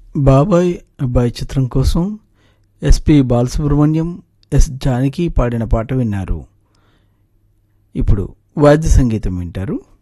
బాబాయ్ అబ్బాయి చిత్రం కోసం ఎస్పి బాలసుబ్రహ్మణ్యం, ఎస్ జానకి పాడిన పాట విన్నారు. ఇప్పుడు వాద్య సంగీతం వింటారు.